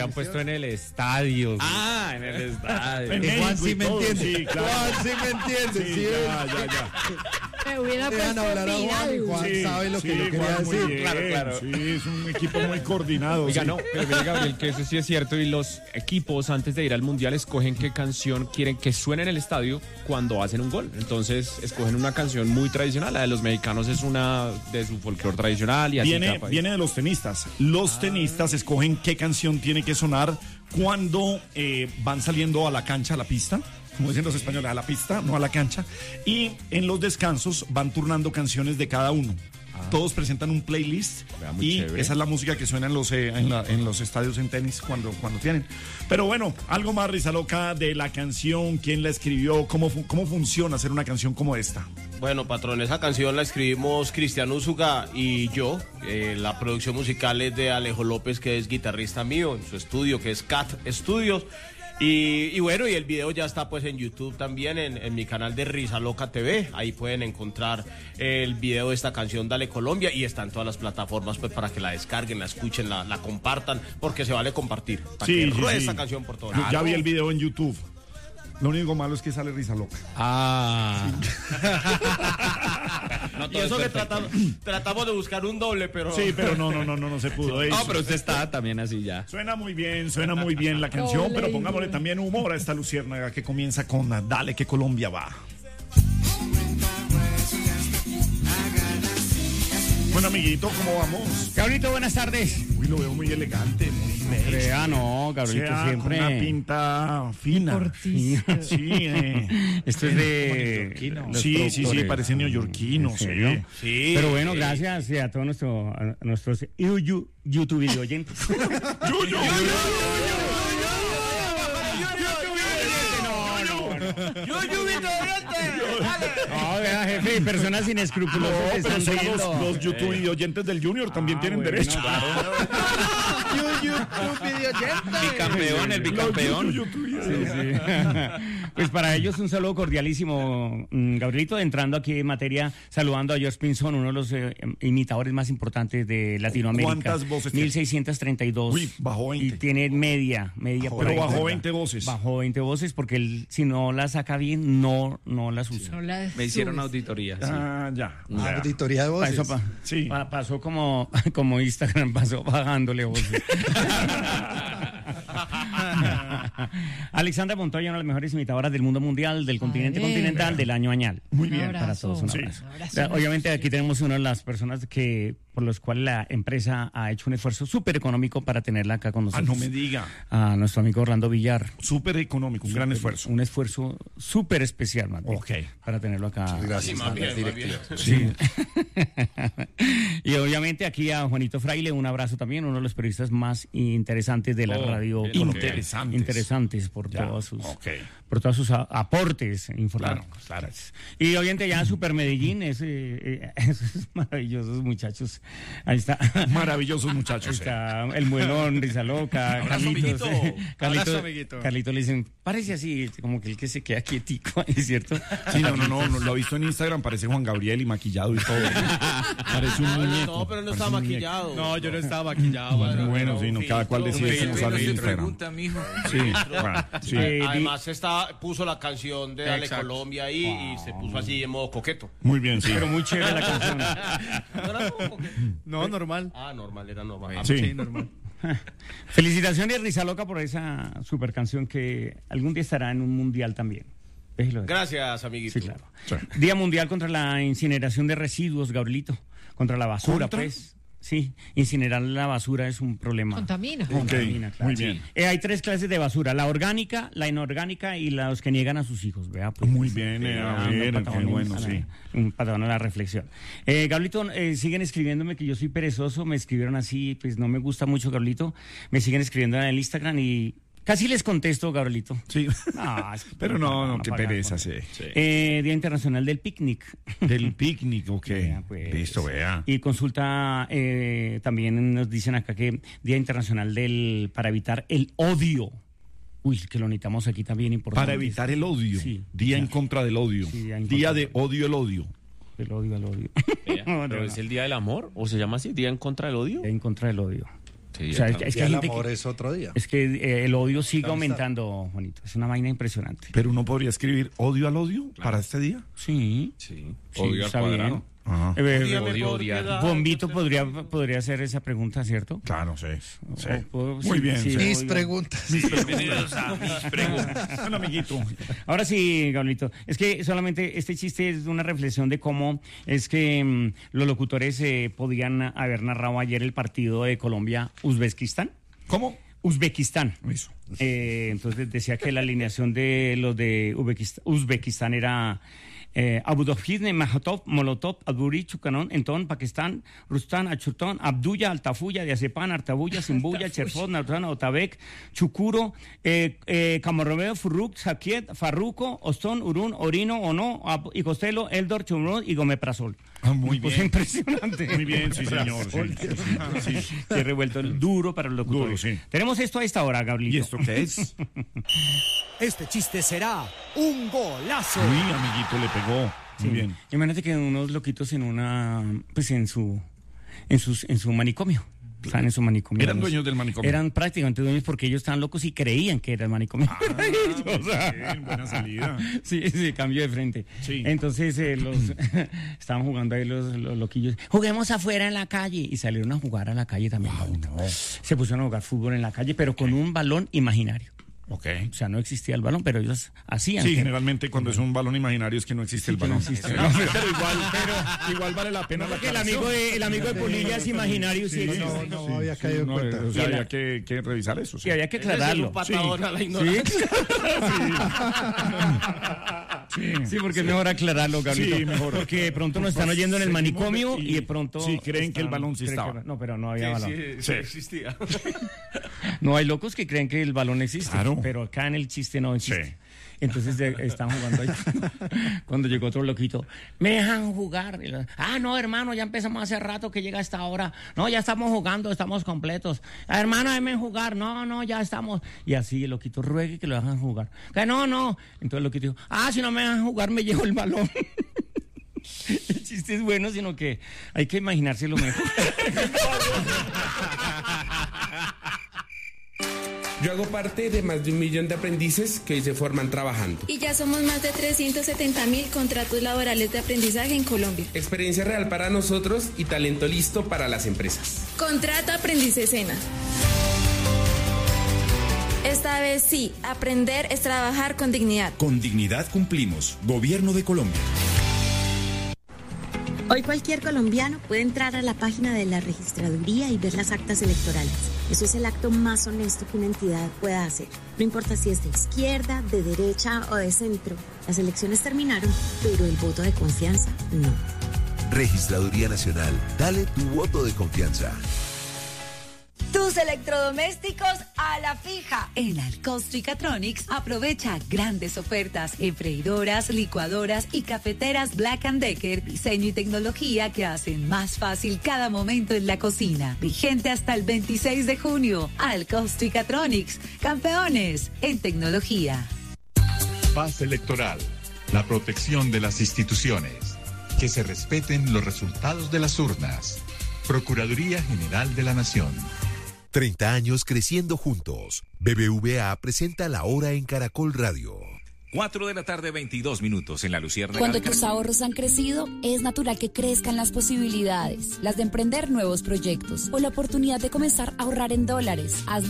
hubieran puesto en el estadio. Ah, en el estadio. Juan sí me entiende. Sí, claro. Juan sí me entiende. Sí, ya. Me hubiera Dejan puesto hablar a Juan y viral. Juan sabe lo que yo quería Juan, muy decir. bien. Claro. Sí, es un equipo muy coordinado. Oiga, sí. no, pero mire, Gabriel, que eso sí es cierto, y los equipos antes de ir al Mundial escogen qué canción quieren que suene en el estadio cuando hacen un gol. Entonces escogen una canción muy tradicional, la de los mexicanos es una de su folclore tradicional y así cada país. Viene de los tenistas. Los tenistas escogen qué canción tiene que sonar cuando van saliendo a la cancha, a la pista. Como dicen los españoles, a la pista, no a la cancha. Y en los descansos van turnando canciones de cada uno. Todos presentan un playlist y chévere. esa es la música que suena en los estadios en tenis cuando tienen. Pero bueno, algo más, Risa Loca, de la canción, quién la escribió, cómo funciona hacer una canción como esta. Bueno, patrón, esa canción la escribimos Cristian Úsuga y yo. La producción musical es de Alejo López, que es guitarrista mío, en su estudio, que es Cat Studios. Y bueno, y el video ya está pues en YouTube también, en mi canal de Risa Loca TV. Ahí pueden encontrar el video de esta canción Dale Colombia, y está en todas las plataformas pues para que la descarguen, la escuchen, la compartan, porque se vale compartir. Para que ruede esta canción por todo. Yo ya vi el video en YouTube. Lo único malo es que sale Risa Loca. Ah. Y eso que tratamos de buscar un doble, pero... Sí, pero no se pudo. No, Eso. pero usted está también así ya. Suena muy bien la canción, Ole, pero pongámosle ole. también humor a esta luciérnaga que comienza con Dale que Colombia va. Bueno, amiguito, ¿cómo vamos? Gabrielito, buenas tardes. Uy, lo veo muy elegante, muy Crea, no, o Gabrielito sea, siempre. con una pinta fina. Deportista. Sí, Esto es de los sí, productores. parece neoyorquino, ¿En sí. serio? Sí. Pero bueno, gracias a todos nuestros YouTube video oyentes. No, vea, jefe, personas inescrupulosas que Pero están son riendo. los YouTube y oyentes del Junior también tienen bueno, derecho. Bicampeón, el bicampeón. Pues para ellos un saludo cordialísimo, Gabrielito, entrando aquí en materia, saludando a George Pinson, uno de los imitadores más importantes de Latinoamérica. ¿Cuántas voces tiene? 1632. Uy, bajó 20. Y tiene media por ahí. Pero bajó ¿verdad? 20 voces. Bajó 20 voces porque él, si no la saca bien, no las usa. No la Me hicieron subes. auditoría. Sí. Ah, ya. Auditoría de voces. Sí. Pasó como Instagram, pasó bajándole voces. Alexandra Montoya, una de las mejores imitadoras del mundo mundial, del continente Ay, continental, del año añal. Muy Un bien. abrazo. Para todos, un Sí. abrazo. Un abrazo. Obviamente aquí tenemos una de las personas por los cuales la empresa ha hecho un esfuerzo súper económico para tenerla acá con Ah, nosotros. no me diga. A nuestro amigo Orlando Villar. Súper económico, un gran esfuerzo. Un esfuerzo súper especial, más bien, Ok. para tenerlo acá. Sí, más bien. Sí. Y obviamente aquí a Juanito Fraile, un abrazo también, uno de los periodistas más interesantes de la radio. Interesantes por todos sus, Ok. por todos sus aportes informativos. Claro. Y obviamente ya Super Medellín, esos maravillosos muchachos. Ahí está. Maravillosos muchachos. Está el muelón, Risa Loca, Abrazo, Carlitos. amiguito. Carlitos, Abrazo, amiguito. Carlitos le dicen, parece así, como que el que se queda quietico, ¿es cierto? Sí, no, lo he visto en Instagram, parece Juan Gabriel y maquillado y todo. Parece un muñeco. No, pero no parece estaba un muñeco. maquillado. No, yo no estaba maquillado. Bueno, sí, no, cada cual decide cómo sale en Instagram. pregunta, mijo. Sí, bueno, sí. Además puso la canción de Dale Exacto. Colombia ahí y se puso así en modo coqueto. Muy bien, sí. Pero muy chévere la canción. ¿No era como coqueto? No, normal. Ah, normal, era normal. Sí. Sí, normal. Felicitaciones, Risa Loca, por esa super canción que algún día estará en un mundial también. Déjelo. Gracias, amiguito. Sí, claro. Sí. Día Mundial contra la incineración de residuos, Gabrielito. Contra la basura, ¿Contra? pues. Sí, incinerar la basura es un problema. Contamina. Contamina, claro. muy bien. Hay 3 clases de basura: la orgánica, la inorgánica y los que niegan a sus hijos. Vea, pues, Muy bien, a ver, un patadón qué bueno, a la- sí. Un patadón a la reflexión. Gablito, siguen escribiéndome que yo soy perezoso. Me escribieron así, pues no me gusta mucho, Gablito. Me siguen escribiendo en el Instagram y casi les contesto, Gabrielito. Sí. No, es que- Pero no, qué pagar, pereza, pues. sí. Día Internacional del Picnic. Del picnic, ok. Vea, pues. Listo, vea. Y consulta, también nos dicen acá que Día Internacional para evitar el odio. Uy, que lo necesitamos aquí también importante. Para evitar el odio. Sí. Día en contra del odio. Sí, día en Día contra de del odio el odio. El odio al odio. Pero es el Día del Amor, o se llama así, Día en contra del odio. En contra del odio. Ok. O sea, es que Y hay el gente amor que, es otro día. es que el odio sigue La amistad. aumentando, Juanito. Es una vaina impresionante. Pero uno podría escribir odio al odio para este día. Sí. Sí, Sí, odio al está cuadrado. bien. Ajá. Odio odiar. Bombito podría hacer esa pregunta, ¿cierto? Claro, sí. sí. O- Muy bien. sí. Mis odio. preguntas. Bienvenidos a mis preguntas. Bueno, amiguito. Ahora sí, Gabrielito, es que solamente este chiste es una reflexión de cómo es que los locutores podían haber narrado ayer el partido de Colombia-Uzbekistán. ¿Cómo? Uzbekistán. Eso. Entonces decía que la alineación de los de Uzbekistán era Abudovhizne, Mahatov, Molotov, Adburi, Chukanón, Entón, Pakistán, Rustán, Achutón, Abdulla, Altafuya, Diazepán, Artabuya, Simbuya, Cherfot, Naután, Otabek, Chukuro, Camarrobeo, Furruk, Sakiet, Farruco, Ostón, Urún, Orino, Ono, y Costello, Eldor, Chumrón y Gomeprazol. Muy Pues bien. impresionante. Muy bien, sí, señor. Sí. Qué revuelto el duro para los locutores. Duro, sí. Tenemos esto a esta hora, ¿Y Gabrielito. esto qué es? Este chiste será un golazo. Uy, amiguito, le pegó. Muy bien. Imagínate que unos loquitos en una, pues en su manicomio. Estaban en su manicomio. Eran dueños del manicomio. Eran prácticamente dueños porque ellos estaban locos y creían que era el manicomio. Bien, buena salida. Sí, cambio de frente. Sí. Entonces estaban jugando ahí los loquillos. Juguemos afuera en la calle. Y salieron a jugar a la calle también. Se pusieron a jugar fútbol en la calle, pero con un balón imaginario. Ok. O sea, no existía el balón, pero ellos hacían. Sí, que- generalmente cuando es un balón imaginario es que no existe el que no balón. existe. No, pero igual vale la pena la Porque el amigo de Polilla es imaginario, sí, existe. No había caído en no, cuenta. o sea, había que revisar eso. Sí. Sí, había que Ese es aclararlo. un patadón a la Sí, ignorancia. sí, porque es mejor aclararlo, Gabrielito. Sí, mejor. Porque de pronto nos están oyendo en el Seguimos manicomio y- y de pronto... sí, creen que el balón sí creen estaba. que- no, pero no había balón. Sí existía. No, hay locos que creen que el balón existe, Claro. pero acá en el chiste no existe. Sí. Entonces están jugando ahí. Cuando llegó otro loquito, ¿me dejan jugar? No, hermano, ya empezamos hace rato que llega esta hora. No, ya estamos jugando, estamos completos. Hermano, déjenme jugar. No, ya estamos. Y así el loquito ruegue que lo dejan jugar. Que no. Entonces el loquito dijo, si no me dejan jugar, me llevo el balón. El chiste es bueno, sino que hay que imaginárselo mejor. Yo hago parte de más de 1 millón de aprendices que hoy se forman trabajando. Y ya somos más de 370.000 contratos laborales de aprendizaje en Colombia. Experiencia real para nosotros y talento listo para las empresas. Contrata Aprendiz Sena. Esta vez sí, aprender es trabajar con dignidad. Con dignidad cumplimos. Gobierno de Colombia. Hoy cualquier colombiano puede entrar a la página de la registraduría y ver las actas electorales. Eso es el acto más honesto que una entidad pueda hacer. No importa si es de izquierda, de derecha o de centro. Las elecciones terminaron, pero el voto de confianza no. Registraduría Nacional. Dale tu voto de confianza. Tus electrodomésticos a la fija. En Alcosto y Catronics aprovecha grandes ofertas en freidoras, licuadoras y cafeteras Black & Decker, diseño y tecnología que hacen más fácil cada momento en la cocina. Vigente hasta el 26 de junio. Alcosto y Catronics, campeones en tecnología. Paz electoral, la protección de las instituciones, que se respeten los resultados de las urnas. Procuraduría General de la Nación. 30 años creciendo juntos. BBVA presenta La Hora en Caracol Radio. 4 de la tarde, 22 minutos en la Luciérnaga. Cuando de tus Caracol. ahorros han crecido, es natural que crezcan las posibilidades, las de emprender nuevos proyectos o la oportunidad de comenzar a ahorrar en dólares. Hazlo